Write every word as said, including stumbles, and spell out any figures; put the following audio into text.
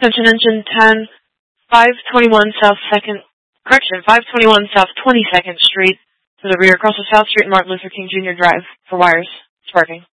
Attention engine ten, five twenty-one South second, correction, five twenty-one South twenty-second Street to the rear, across the South Street and Martin Luther King Junior Drive for wires. Sparking.